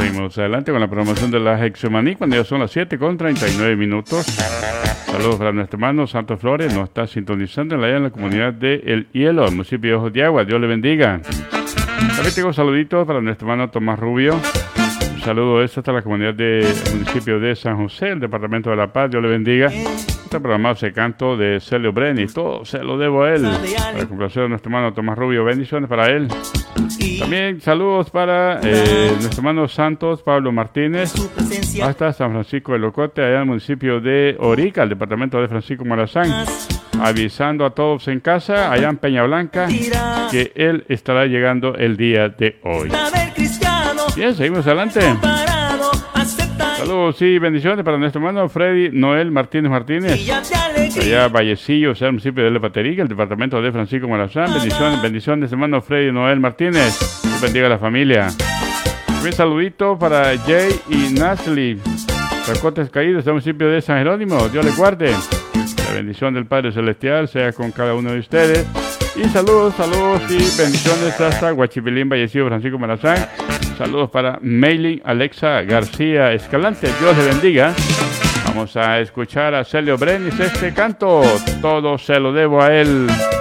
Seguimos adelante con la programación de la Hexemaní cuando ya son las 7:39. Saludos para nuestro hermano Santos Flores, nos está sintonizando allá en la comunidad de El Hielo, el municipio de Ojos de Agua. Dios le bendiga. También tengo saluditos para nuestro hermano Tomás Rubio. Un saludo hasta la comunidad del municipio de San José, el departamento de La Paz. Dios le bendiga. Está programado ese canto de Celio Breni. Todo se lo debo a él. Para complacer a nuestro hermano Tomás Rubio. Bendiciones para él. También saludos para nuestro hermano Santos Pablo Martínez, hasta San Francisco de Locote, allá en el municipio de Orica, el departamento de Francisco Morazán, avisando a todos en casa, allá en Peña Blanca, que él estará llegando el día de hoy. Bien, seguimos adelante. Saludos y bendiciones para nuestro hermano Freddy Noel Martínez, allá Vallecillo, o sea, el municipio de Lepaterica, el departamento de Francisco Morazán. Bendiciones, hermano Freddy Noel Martínez. Dios bendiga a la familia. Un saludito para Jay y Nasli, Racotes Caídos, del municipio de San Jerónimo. Dios les guarde. La bendición del Padre Celestial sea con cada uno de ustedes. Y saludos y bendiciones hasta Huachipilín, Vallecillo, Francisco Morazán. Saludos para Maylin Alexa García Escalante. Dios le bendiga. Vamos a escuchar a Celio Brenis este canto. Todo se lo debo a él.